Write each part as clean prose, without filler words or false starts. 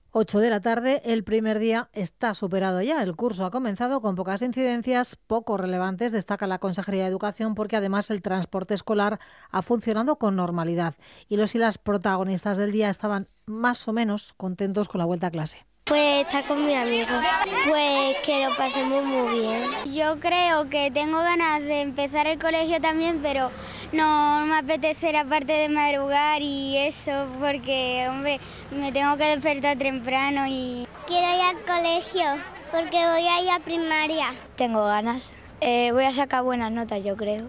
8 de la tarde, el primer día está superado ya. El curso ha comenzado con pocas incidencias, poco relevantes, destaca la Consejería de Educación, porque además el transporte escolar ha funcionado con normalidad. Y los y las protagonistas del día estaban más o menos contentos con la vuelta a clase. Pues estar con mi amigo, pues que lo pasemos muy bien. Yo creo que tengo ganas de empezar el colegio también, pero no me apetece la parte de madrugar y eso, porque, hombre, me tengo que despertar temprano y... Quiero ir al colegio, porque voy a ir a primaria. Tengo ganas, voy a sacar buenas notas, yo creo.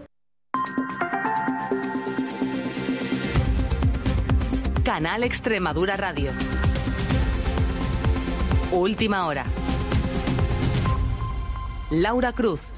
Canal Extremadura Radio. Última hora. Laura Cruz.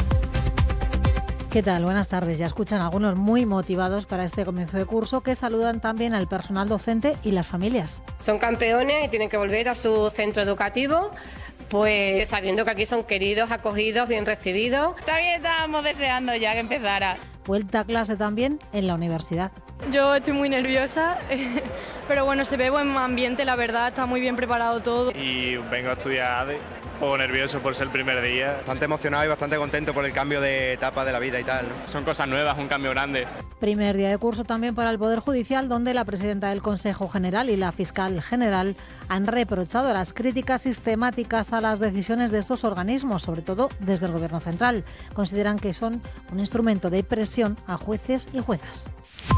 ¿Qué tal? Buenas tardes. Ya escuchan algunos muy motivados para este comienzo de curso, que saludan también al personal docente y las familias. Son campeones y tienen que volver a su centro educativo, pues sabiendo que aquí son queridos, acogidos, bien recibidos. También estábamos deseando ya que empezara. Vuelta a clase también en la universidad. Yo estoy muy nerviosa, pero bueno, se ve buen ambiente, la verdad, está muy bien preparado todo. Y vengo a estudiar un poco nervioso por ser el primer día. Bastante emocionado y bastante contento por el cambio de etapa de la vida y tal, ¿no? Son cosas nuevas, un cambio grande. Primer día de curso también para el Poder Judicial, donde la presidenta del Consejo General y la fiscal general han reprochado las críticas sistemáticas a las decisiones de estos organismos, sobre todo desde el Gobierno central. Consideran que son un instrumento de presión a jueces y juezas.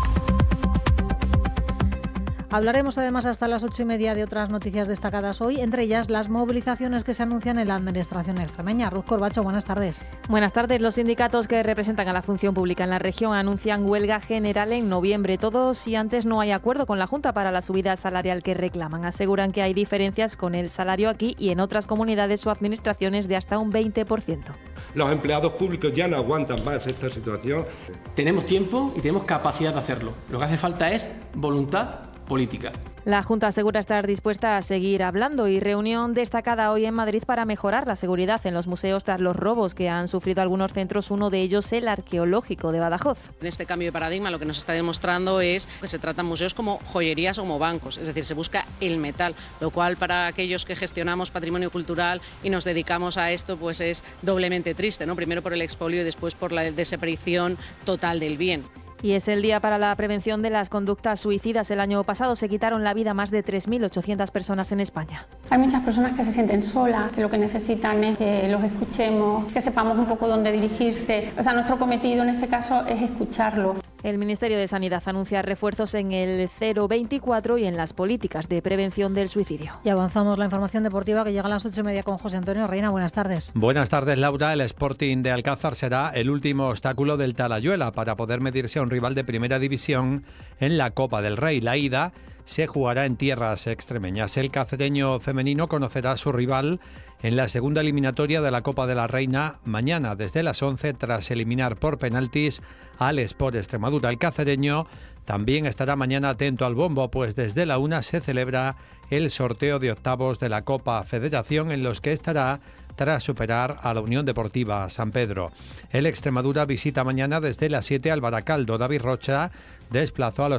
Hablaremos además hasta las 8:30 de otras noticias destacadas hoy, entre ellas las movilizaciones que se anuncian en la Administración extremeña. Ruth Corbacho, buenas tardes. Buenas tardes. Los sindicatos que representan a la función pública en la región anuncian huelga general en noviembre. Todo si antes no hay acuerdo con la Junta para la subida salarial que reclaman. Aseguran que hay diferencias con el salario aquí y en otras comunidades o administraciones de hasta un 20%. Los empleados públicos ya no aguantan más esta situación. Tenemos tiempo y tenemos capacidad de hacerlo. Lo que hace falta es voluntad política. La Junta asegura estar dispuesta a seguir hablando y reunión destacada hoy en Madrid para mejorar la seguridad en los museos tras los robos que han sufrido algunos centros, uno de ellos el arqueológico de Badajoz. En este cambio de paradigma lo que nos está demostrando es que se tratan museos como joyerías o como bancos, es decir, se busca el metal, lo cual para aquellos que gestionamos patrimonio cultural y nos dedicamos a esto pues es doblemente triste, ¿no? Primero por el expolio y después por la desaparición total del bien. Y es el día para la prevención de las conductas suicidas. El año pasado se quitaron la vida más de 3.800 personas en España. Hay muchas personas que se sienten solas, que lo que necesitan es que los escuchemos, que sepamos un poco dónde dirigirse. O sea, nuestro cometido en este caso es escucharlo. El Ministerio de Sanidad anuncia refuerzos en el 024 y en las políticas de prevención del suicidio. Y avanzamos la información deportiva que llega a las 8:30 con José Antonio Reina. Buenas tardes. Buenas tardes, Laura. El Sporting de Alcázar será el último obstáculo del Talayuela para poder medirse a un rival de primera división en la Copa del Rey. La ida se jugará en tierras extremeñas. El cacereño femenino conocerá a su rival en la segunda eliminatoria de la Copa de la Reina mañana desde las 11 tras eliminar por penaltis al Sport Extremadura. El cacereño también estará mañana atento al bombo, pues desde la 1 se celebra el sorteo de octavos de la Copa Federación en los que estará tras superar a la Unión Deportiva San Pedro. El Extremadura visita mañana desde las 7 al Baracaldo. David Rocha desplazó a los